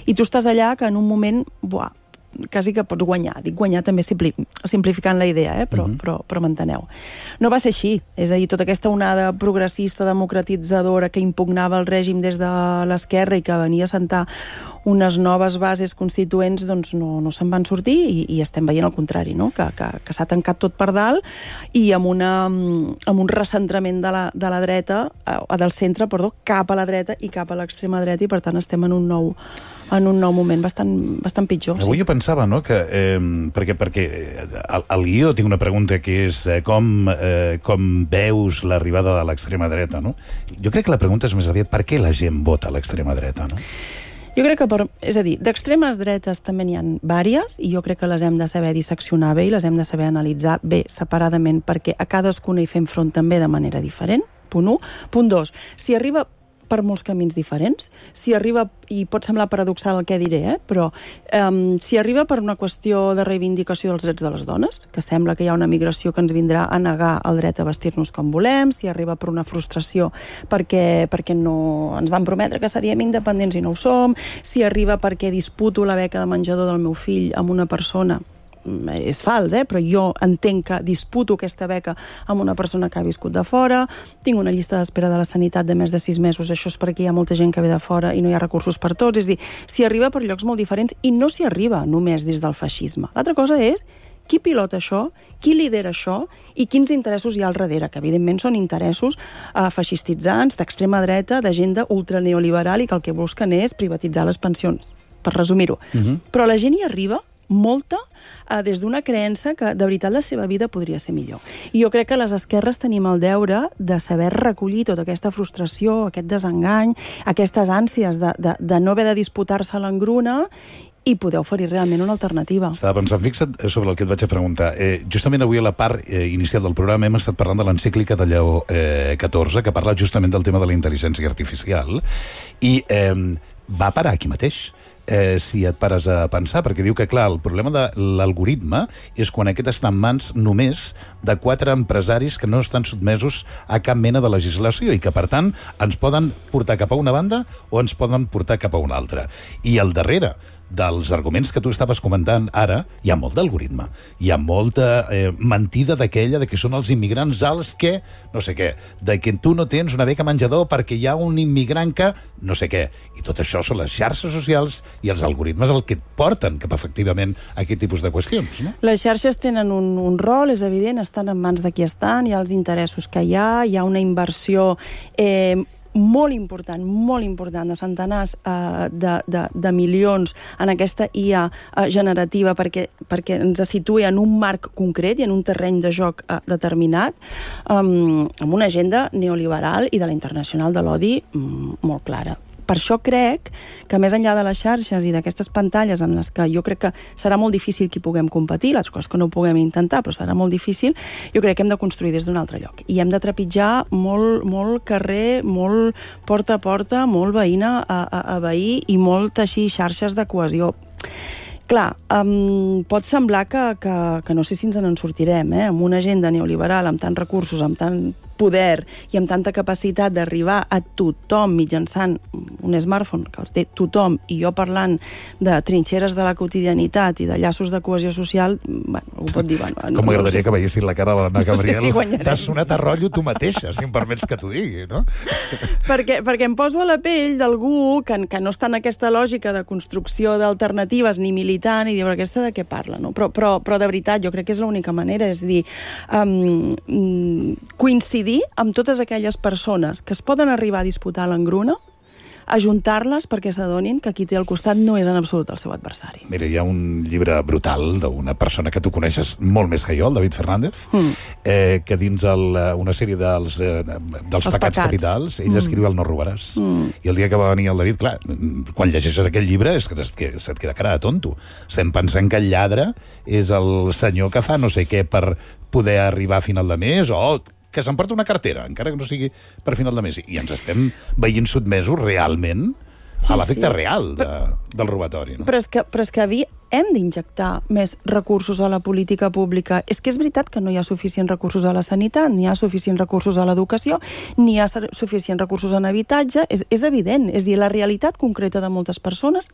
I tu estàs allà que en un moment, quasi que pots guanyar. Dic guanyar també simplificant la idea, però m'enteneu. No va ser així. És a dir, tota aquesta onada progressista, democratitzadora, que impugnava el règim des de l'esquerra i que venia a sentar unes noves bases constituents, doncs no se'n van sortir i estem veient el contrari, no? Que s'ha tancat tot per dalt i amb un recentrament de la dreta, del centre, perdó, cap a la dreta i cap a l'extrema dreta, i per tant estem en un nou moment bastant pitjor. Avui jo pensava, no?, que perquè el guió té una pregunta que és com veus l'arribada de l'extrema dreta, no? Jo crec que la pregunta és més aviat per què la gent vota a l'extrema dreta, no? Jo crec que, és a dir, d'extremes dretes també n'hi ha vàries i jo crec que les hem de saber disseccionar bé i les hem de saber analitzar bé separadament perquè a cadascuna hi fem front també de manera diferent, punt 1. Punt 2, si arriba per molts camins diferents, si arriba, i pot semblar paradoxal el que diré, però si arriba per una qüestió de reivindicació dels drets de les dones, que sembla que hi ha una migració que ens vindrà a negar el dret a vestir-nos com volem, si arriba per una frustració perquè no ens van prometre que seríem independents i no ho som, si arriba perquè disputo la beca de menjador del meu fill amb una persona, és fals, però jo entenc que disputo aquesta beca amb una persona que ha viscut de fora, tinc una llista d'espera de la sanitat de més de 6 mesos, això és perquè hi ha molta gent que ve de fora i no hi ha recursos per tots, és a dir, s'hi arriba per llocs molt diferents i no s'hi arriba només des del feixisme. L'altra cosa és qui pilota això, qui lidera això i quins interessos hi ha al darrere, que evidentment són interessos feixistitzants, d'extrema dreta, d'agenda ultraneoliberal i que el que busquen és privatitzar les pensions, per resumir-ho. Però la gent hi arriba molta des d'una creença que de veritat la seva vida podria ser millor. I jo crec que les esquerres tenim el deure de saber recollir tota aquesta frustració, aquest desengany, aquestes ànsies de no haver de disputar-se l'engruna i poder oferir realment una alternativa. Estava pensant, fixa't sobre el que et vaig a preguntar. Justament avui a la part inicial del programa hem estat parlant de l'encíclica de Lleó XIV, que parla justament del tema de la intel·ligència artificial, i va parar aquí mateix. Si et pares a pensar, perquè diu que, clar, el problema de l'algoritme és quan aquest està en mans només de 4 empresaris que no estan sotmesos a cap mena de legislació i que, per tant, ens poden portar cap a una banda o ens poden portar cap a una altra. I al darrere dels arguments que tu estaves comentant ara, hi ha molt d'algoritme. Hi ha molta mentida d'aquella de que són els immigrants els que, no sé què, de que tu no tens una beca menjador perquè hi ha un immigrant que no sé què. I tot això són les xarxes socials i els algoritmes el que et porten cap efectivament a aquest tipus de qüestions, no? Les xarxes tenen un rol, és evident, estan en mans de qui estan, hi ha els interessos que hi ha una inversió molt important, de centenars de milions en aquesta IA generativa perquè ens situï en un marc concret i en un terreny de joc determinat, amb una agenda neoliberal i de la internacional de l'odi molt clara. Per això crec que més enllà de les xarxes i d'aquestes pantalles en les que jo crec que serà molt difícil que hi puguem competir, les coses que no ho puguem intentar, però serà molt difícil, jo crec que hem de construir des d'un altre lloc. I hem de trepitjar molt carrer, molt porta a porta, molt veïna a veí i molt teixir xarxes de cohesió. Clar, pot semblar que no sé si ens en sortirem, amb una agenda neoliberal, amb tants recursos, amb tant poder i amb tanta capacitat d'arribar a tothom mitjançant un smartphone que els té tothom i jo parlant de trinxeres de la quotidianitat i de llaços de cohesió social, ho pot dir... Com m'agradaria que veiessin la cara de l'Anna Gabriel. T'has sonat a rotllo tu mateixa, si em permets que t'ho digui, no? Perquè em poso a la pell d'algú que no està en aquesta lògica de construcció d'alternatives ni militant i diu, aquesta de què parla, no? Però de veritat, jo crec que és l'única manera, és dir, coincidir amb totes aquelles persones que es poden arribar a disputar l'engruna, ajuntar-les perquè s'adonin que qui té al costat no és en absolut el seu adversari. Mira, hi ha un llibre brutal d'una persona que tu coneixes molt més que jo, el David Fernández, que dins una sèrie dels pecats capitals, ell escriu el no robaràs. I el dia que va venir el David, clar, quan llegeixes aquell llibre és que se't queda cara de tonto. Estem pensant que el lladre és el senyor que fa no sé què per poder arribar a final de mes o que s'emporta una cartera, encara que no sigui per final de mes. I ens estem veient sotmesos realment a l'efecte real del robatori. Però és que hem d'injectar més recursos a la política pública. És que és veritat que no hi ha suficients recursos a la sanitat, ni hi ha suficients recursos a l'educació, ni hi ha suficients recursos en habitatge. És evident. És dir, la realitat concreta de moltes persones